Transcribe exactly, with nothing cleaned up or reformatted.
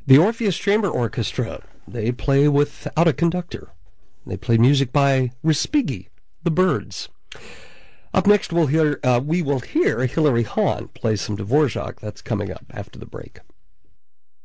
The Orpheus Chamber Orchestra, they play without a conductor. They play music by Respighi, the Byrds. Up next, we'll hear, uh, we will hear Hilary Hahn play some Dvorak. That's coming up after the break.